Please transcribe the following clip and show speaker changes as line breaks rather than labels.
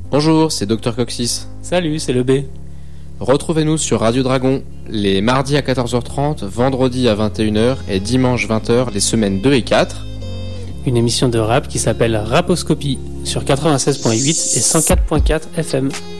Bonjour, c'est Dr Coxis.
Salut, c'est le B.
Retrouvez-nous sur Radio Dragon, les mardis à 14h30, vendredi à 21h et dimanche 20h, les semaines 2 et 4.
Une émission de rap qui s'appelle Raposcopie sur 96.8 et 104.4 FM.